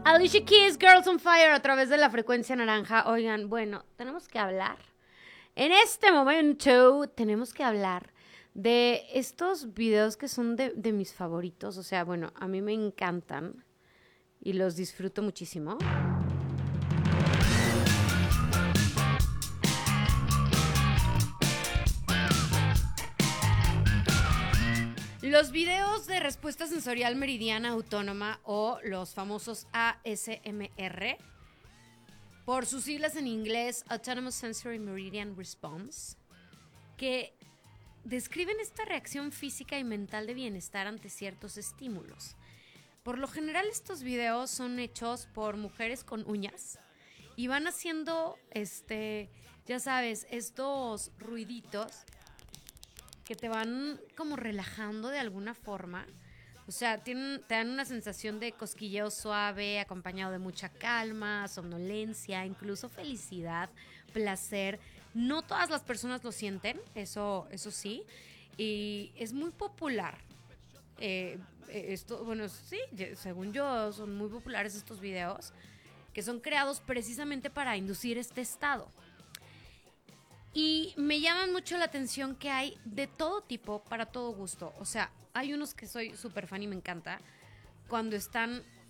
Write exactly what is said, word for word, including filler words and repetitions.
Alicia Keys, Girls on Fire, a través de la frecuencia naranja. Oigan, bueno, tenemos que hablar. En este momento tenemos que hablar de estos videos que son de, de mis favoritos. O sea, bueno, a mí me encantan y los disfruto muchísimo. Los videos de respuesta sensorial meridiana autónoma o los famosos A S M R, por sus siglas en inglés, Autonomous Sensory Meridian Response, que describen esta reacción física y mental de bienestar ante ciertos estímulos. Por lo general estos videos son hechos por mujeres con uñas y van haciendo, este, ya sabes, estos ruiditos que te van como relajando de alguna forma. O sea, tienen, te dan una sensación de cosquilleo suave, acompañado de mucha calma, somnolencia, incluso felicidad, placer. No todas las personas lo sienten, eso, eso sí. Y es muy popular. Eh, esto, bueno, sí, según yo, son muy populares estos videos que son creados precisamente para inducir este estado. Y me llaman mucho la atención que hay de todo tipo, para todo gusto. O sea, hay unos que soy súper fan y me encanta. Cuando están